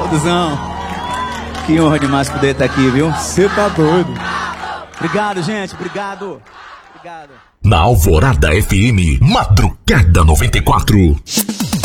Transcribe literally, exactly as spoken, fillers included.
Alduzão, que honra demais poder estar aqui, viu? Você tá doido. Obrigado, gente, obrigado. Obrigado. Na Alvorada F M, Madrugada noventa e quatro.